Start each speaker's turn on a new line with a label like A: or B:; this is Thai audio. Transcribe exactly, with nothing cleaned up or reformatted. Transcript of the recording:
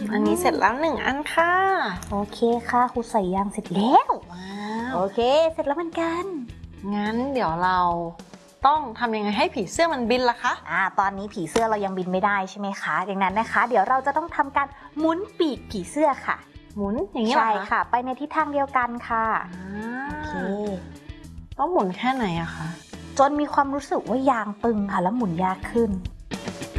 A: อันนี้เสร็จแล้วหนึ่งอันค่ะ
B: โอเคค่ะครูใส่ยางเสร็จแล้ว
A: ว้าว
B: โอเคเสร็จแล้วเหมือนกัน
A: งั้นเดี๋ยวเราต้องทำยังไงให้ผีเสื้อมันบินล่ะคะ
B: อ่าตอนนี้ผีเสื้อเรายังบินไม่ได้ใช่ไหมคะดังนั้นนะคะเดี๋ยวเราจะต้องทำการหมุนปีกผีเสื้อค่ะ
A: หมุนอย่างนี้เหรอ
B: ใช่ค่ะไปในทิศทางเดียวกันค่ะโอเค
A: ต้องหมุนแค่ไหนอะคะ
B: จนมีความรู้สึกว่ายางตึงค่ะแล้วหมุนยากขึ้น